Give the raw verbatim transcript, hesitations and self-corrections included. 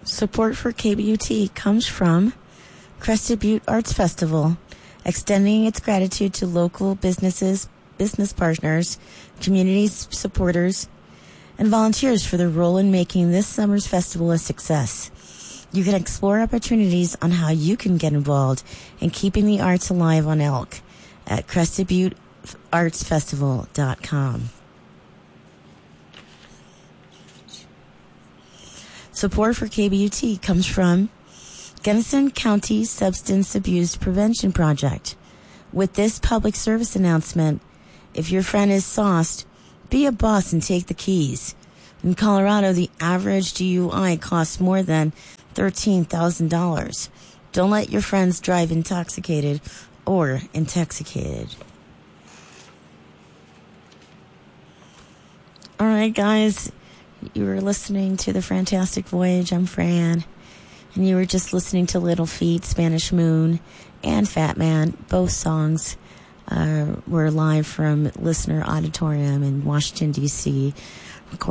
Support for K B U T comes from Crested Butte Arts Festival, extending its gratitude to local businesses, business partners, community supporters, and volunteers for their role in making this summer's festival a success. You can explore opportunities on how you can get involved in keeping the arts alive on Elk at crested butte arts festival dot com. Support for K B U T comes from Gunnison County Substance Abuse Prevention Project. With this public service announcement, if your friend is sauced, be a boss and take the keys. In Colorado, the average D U I costs more than thirteen thousand dollars. Don't let your friends drive intoxicated or intoxicated. All right, guys. You were listening to The Fantastic Voyage. I'm Fran. And you were just listening to Little Feat, Spanish Moon, and Fat Man. Both songs uh, were live from Listener Auditorium in Washington, D C,